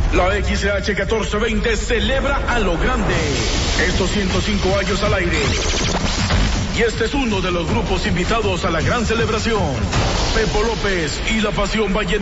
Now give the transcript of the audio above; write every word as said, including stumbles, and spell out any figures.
La X H catorce veinte celebra a lo grande estos ciento cinco años al aire. Y este es uno de los grupos invitados a la gran celebración. Pepo López y la Pasión Vallenata.